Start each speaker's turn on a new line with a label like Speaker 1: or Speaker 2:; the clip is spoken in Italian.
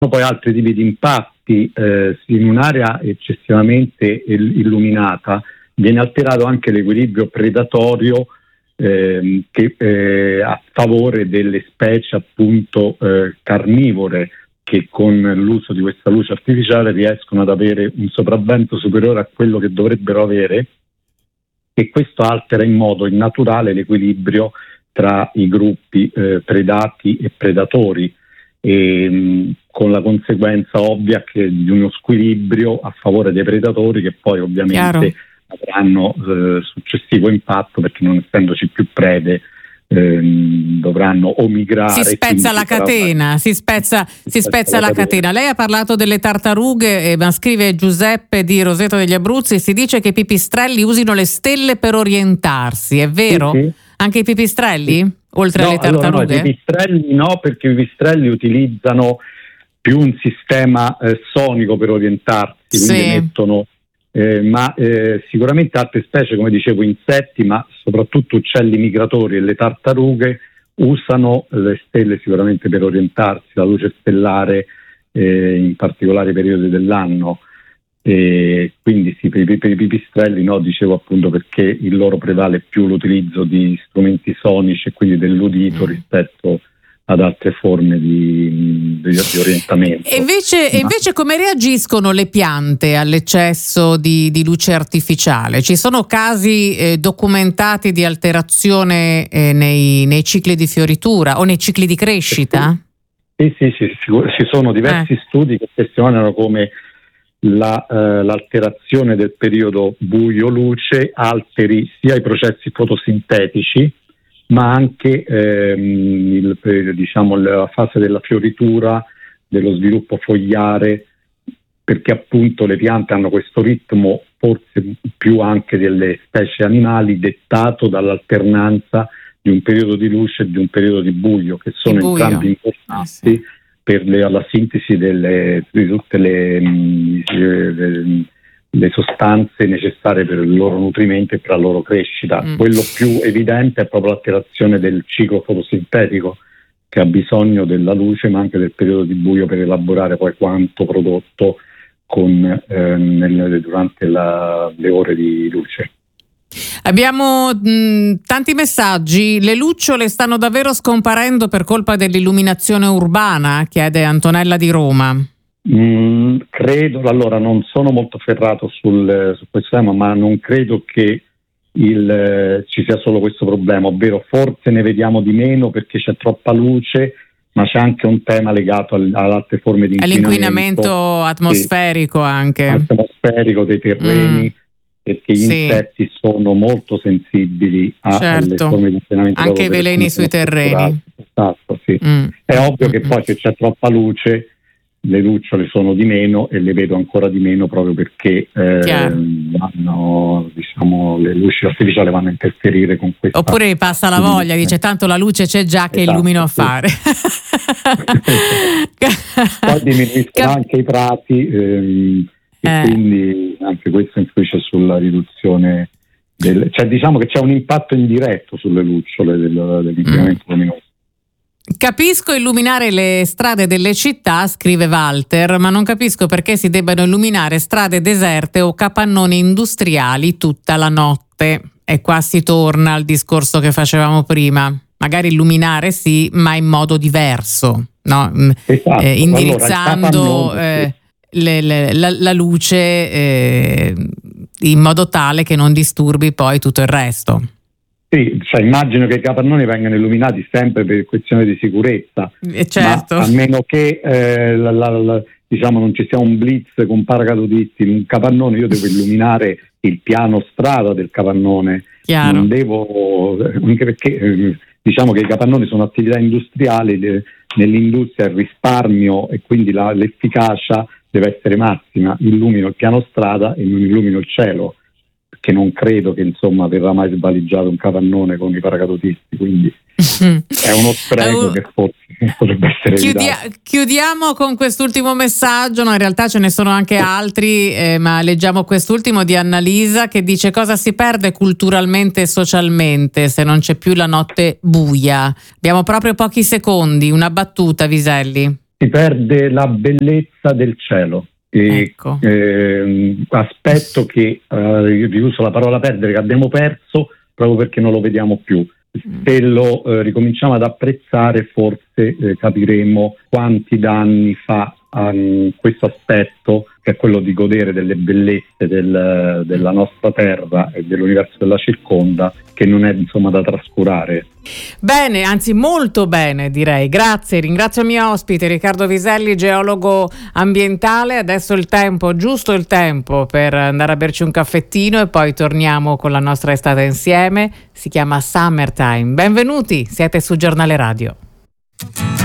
Speaker 1: poi altri tipi di impatti. In un'area eccessivamente illuminata viene alterato anche l'equilibrio predatorio a favore delle specie appunto carnivore, che con l'uso di questa luce artificiale riescono ad avere un sopravvento superiore a quello che dovrebbero avere, e questo altera in modo innaturale l'equilibrio tra i gruppi predati e predatori, con la conseguenza ovvia di uno squilibrio a favore dei predatori, che poi ovviamente avranno successivo impatto, perché non essendoci più prede dovranno o migrare.
Speaker 2: Si spezza la catena, si spezza la catena. Lei ha parlato delle tartarughe, ma scrive Giuseppe di Roseto degli Abruzzi, si dice che i pipistrelli usino le stelle per orientarsi, è vero?
Speaker 1: Sì.
Speaker 2: Anche i pipistrelli? Oltre alle tartarughe?
Speaker 1: No, i pipistrelli no, perché i pipistrelli utilizzano più un sistema sonico per orientarsi, quindi emettono ma sicuramente altre specie, come dicevo, insetti, ma soprattutto uccelli migratori, e le tartarughe usano le stelle sicuramente per orientarsi, la luce stellare in particolari periodi dell'anno, quindi sì, per i pipistrelli no, dicevo appunto perché il loro prevale più l'utilizzo di strumenti sonici e quindi dell'udito rispetto ad altre forme di orientamento.
Speaker 2: E invece come reagiscono le piante all'eccesso di luce artificiale? Ci sono casi documentati di alterazione nei cicli di fioritura o nei cicli di crescita?
Speaker 1: Sì, ci sono diversi studi che testimoniano come l'alterazione del periodo buio-luce alteri sia i processi fotosintetici, ma anche la fase della fioritura, dello sviluppo fogliare, perché appunto le piante hanno questo ritmo, forse più anche delle specie animali, dettato dall'alternanza di un periodo di luce e di un periodo di buio, che sono entrambi importanti per la sintesi di tutte le sostanze necessarie per il loro nutrimento e per la loro crescita. Quello più evidente è proprio l'alterazione del ciclo fotosintetico, che ha bisogno della luce ma anche del periodo di buio per elaborare poi quanto prodotto durante le ore di luce.
Speaker 2: Abbiamo tanti messaggi. Le lucciole stanno davvero scomparendo per colpa dell'illuminazione urbana? Chiede Antonella di Roma.
Speaker 1: Credo, allora non sono molto ferrato su questo tema, ma non credo che ci sia solo questo problema, ovvero forse ne vediamo di meno perché c'è troppa luce, ma c'è anche un tema legato ad altre forme di
Speaker 2: all'inquinamento atmosferico, anche
Speaker 1: atmosferico dei terreni, perché gli insetti sono molto sensibili alle forme di inquinamento,
Speaker 2: anche i veleni sui terreni.
Speaker 1: Esatto, sì. È ovvio che poi se c'è troppa luce le lucciole sono di meno, e le vedo ancora di meno proprio perché le luci artificiali vanno a interferire con questo.
Speaker 2: Oppure mi passa la voglia, dice tanto la luce c'è già, che illumino a fare.
Speaker 1: Poi diminuiscono anche i prati, e quindi anche questo influisce sulla riduzione cioè diciamo che c'è un impatto indiretto sulle lucciole dell'inquinamento luminoso.
Speaker 2: Capisco illuminare le strade delle città, scrive Walter, ma non capisco perché si debbano illuminare strade deserte o capannoni industriali tutta la notte. E qua si torna al discorso che facevamo prima. Magari illuminare sì, ma in modo diverso, no?
Speaker 1: Esatto.
Speaker 2: Indirizzando la luce in modo tale che non disturbi poi tutto il resto.
Speaker 1: Sì, cioè immagino che i capannoni vengano illuminati sempre per questione di sicurezza,
Speaker 2: certo.
Speaker 1: Ma a meno che non ci sia un blitz con paracadutisti in un capannone, io devo illuminare il piano strada del capannone.
Speaker 2: Chiaro.
Speaker 1: Non devo, anche perché diciamo che i capannoni sono attività industriali, nell'industria il risparmio e quindi l'efficacia deve essere massima. Illumino il piano strada e non illumino il cielo, che non credo che verrà mai svaliggiato un capannone con i paracadutisti, quindi è uno spreco che forse potrebbe essere evitato.
Speaker 2: Chiudiamo con quest'ultimo messaggio, no, in realtà ce ne sono anche altri, ma leggiamo quest'ultimo di Annalisa, che dice: cosa si perde culturalmente e socialmente se non c'è più la notte buia? Abbiamo proprio pochi secondi, una battuta, Viselli.
Speaker 1: si perde la bellezza del cielo.
Speaker 2: Ecco.
Speaker 1: Aspetto che, riuso la parola perdere, che abbiamo perso proprio perché non lo vediamo più. Se lo ricominciamo ad apprezzare, forse capiremo quanti danni fa a questo aspetto, che è quello di godere delle bellezze della nostra terra e dell'universo che la circonda, che non è insomma da trascurare.
Speaker 2: Bene, anzi molto bene direi. Grazie, ringrazio il mio ospite Riccardo Viselli, geologo ambientale. Adesso giusto il tempo per andare a berci un caffettino e poi torniamo con la nostra estate insieme. Si chiama Summertime. Benvenuti, siete su Giornale Radio.